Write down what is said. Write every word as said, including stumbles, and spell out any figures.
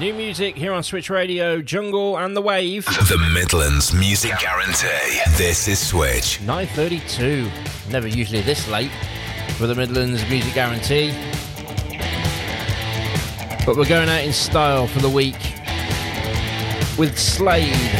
New music here on Switch Radio, Jungle and The Wave. The Midlands Music Guarantee. This is Switch. nine thirty-two. Never usually this late for the Midlands Music Guarantee. But we're going out in style for the week with Slade.